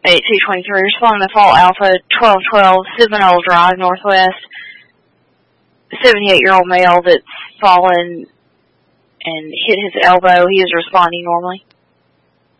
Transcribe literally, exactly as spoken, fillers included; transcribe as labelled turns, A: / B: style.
A: eight two twenty-three, responding to Fault Alpha twelve twelve, Seminole Drive, Northwest. seventy-eight-year-old male that's fallen and hit his elbow. He is responding normally.